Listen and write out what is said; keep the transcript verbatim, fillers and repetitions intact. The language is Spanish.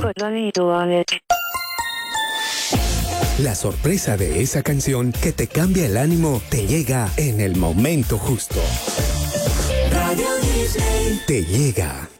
put a needle on it. La sorpresa de esa canción que te cambia el ánimo te llega en el momento justo. Radio Disney te llega.